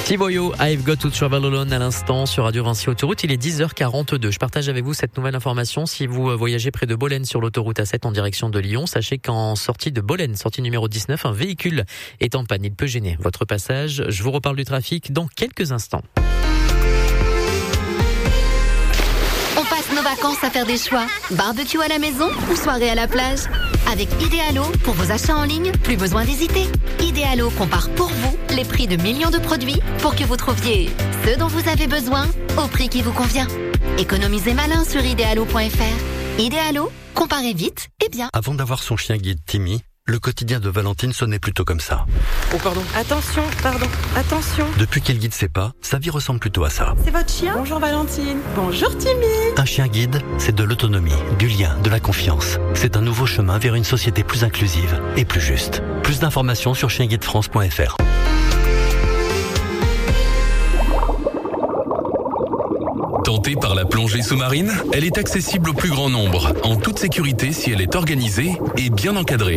Thiboyo, I've Got to Travel Alone à l'instant sur Radio Vinci Autoroute. Il est 10h42. Je partage avec vous cette nouvelle information. Si vous voyagez près de Bolène sur l'autoroute A7 en direction de Lyon, sachez qu'en sortie de Bolène, sortie numéro 19, un véhicule est en panne. Il peut gêner votre passage. Je vous reparle du trafic dans quelques instants. On passe nos vacances à faire des choix. Barbecue à la maison ou soirée à la plage. Avec Idealo, pour vos achats en ligne, plus besoin d'hésiter. Idealo compare pour vous les prix de millions de produits pour que vous trouviez ce dont vous avez besoin au prix qui vous convient. Économisez malin sur idealo.fr. Idealo, comparez vite et bien. Avant d'avoir son chien guide Timmy, le quotidien de Valentine sonnait plutôt comme ça. Oh pardon. Attention. Depuis qu'elle guide ses pas, sa vie ressemble plutôt à ça. C'est votre chien ? Bonjour Valentine. Bonjour Timmy. Un chien guide, c'est de l'autonomie, du lien, de la confiance. C'est un nouveau chemin vers une société plus inclusive et plus juste. Plus d'informations sur chienguidefrance.fr. Tentée par la plongée sous-marine, elle est accessible au plus grand nombre, en toute sécurité si elle est organisée et bien encadrée.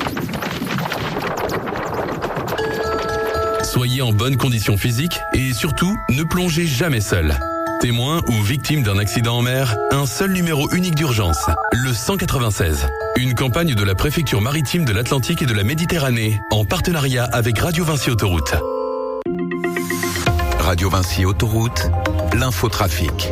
Soyez en bonne condition physique et surtout, ne plongez jamais seul. Témoin ou victime d'un accident en mer, un seul numéro unique d'urgence, le 196. Une campagne de la préfecture maritime de l'Atlantique et de la Méditerranée, en partenariat avec Radio Vinci Autoroute. Radio Vinci Autoroute, l'infotrafic.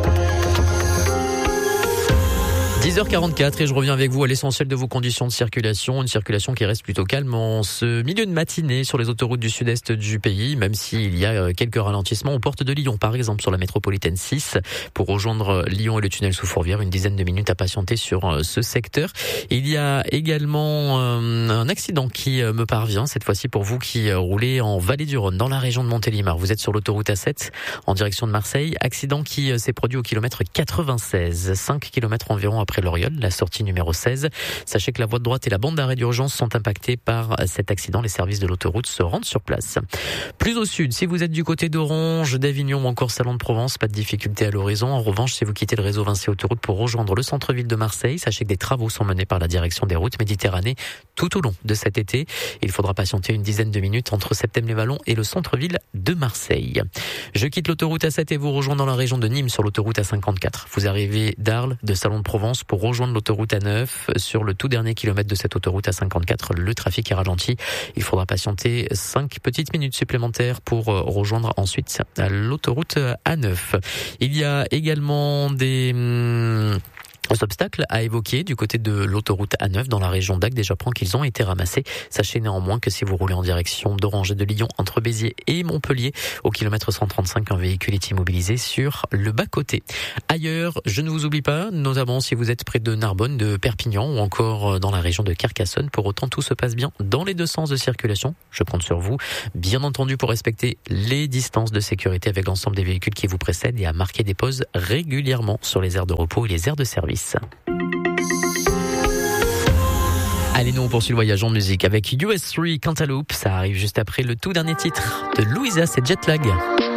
10h44 et je reviens avec vous à l'essentiel de vos conditions de circulation. Une circulation qui reste plutôt calme en ce milieu de matinée sur les autoroutes du sud-est du pays, même s'il y a quelques ralentissements aux portes de Lyon, par exemple sur la métropolitaine 6. Pour rejoindre Lyon et le tunnel sous Fourvière, une dizaine de minutes à patienter sur ce secteur. Il y a également un accident qui me parvient, cette fois-ci pour vous qui roulez en Vallée du Rhône, dans la région de Montélimar. Vous êtes sur l'autoroute A7 en direction de Marseille. Accident qui s'est produit au kilomètre 96, 5 km environ après Loriol, la sortie numéro 16. Sachez que la voie de droite et la bande d'arrêt d'urgence sont impactées par cet accident. Les services de l'autoroute se rendent sur place. Plus au sud, si vous êtes du côté d'Orange, d'Avignon ou encore Salon de Provence, pas de difficulté à l'horizon. En revanche, si vous quittez le réseau Vinci Autoroute pour rejoindre le centre-ville de Marseille, sachez que des travaux sont menés par la direction des routes Méditerranée tout au long de cet été. Il faudra patienter une dizaine de minutes entre Septem-les-Vallons et le centre-ville de Marseille. Je quitte l'autoroute A7 et vous rejoins dans la région de Nîmes sur l'autoroute A54. Vous arrivez d'Arles, de Salon de Provence pour rejoindre l'autoroute A9. Sur le tout dernier kilomètre de cette autoroute A54, le trafic est ralenti. Il faudra patienter 5 petites minutes supplémentaires pour rejoindre ensuite l'autoroute A9. Il y a également des obstacles à évoquer du côté de l'autoroute A9 dans la région d'Agde. J'apprends qu'ils ont été ramassés. Sachez néanmoins que si vous roulez en direction d'Orange et de Lyon entre Béziers et Montpellier, au kilomètre 135, un véhicule est immobilisé sur le bas-côté. Ailleurs, je ne vous oublie pas, notamment si vous êtes près de Narbonne, de Perpignan ou encore dans la région de Carcassonne. Pour autant, tout se passe bien dans les deux sens de circulation. Je compte sur vous, bien entendu, pour respecter les distances de sécurité avec l'ensemble des véhicules qui vous précèdent et à marquer des pauses régulièrement sur les aires de repos et les aires de service. Allez, nous on poursuit le voyage en musique avec US3 Cantaloupe. Ça arrive juste après le tout dernier titre de Louisa, c'est Jetlag.